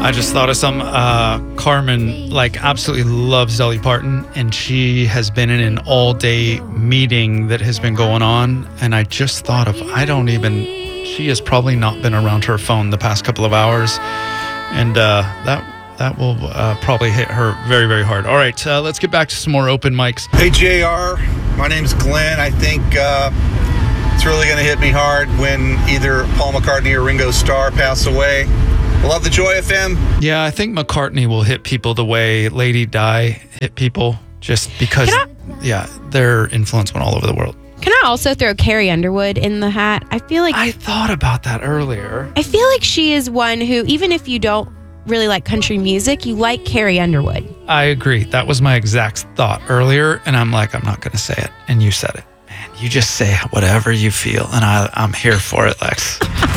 I just thought of some. Carmen, absolutely loves Dolly Parton, and she has been in an all-day meeting that has been going on. And I just thought of, she has probably not been around her phone the past couple of hours, and that will probably hit her very, very hard. All right, let's get back to some more open mics. Hey, JR, my name's Glenn. I think it's really going to hit me hard when either Paul McCartney or Ringo Starr pass away. Love the Joy FM. Yeah, I think McCartney will hit people the way Lady Di hit people, just because, their influence went all over the world. Can I also throw Carrie Underwood in the hat? I thought about that earlier. I feel like she is one who, even if you don't really like country music, you like Carrie Underwood. I agree. That was my exact thought earlier, and I'm like, I'm not going to say it. And you said it. Man, you just say whatever you feel, and I'm here for it, Lex.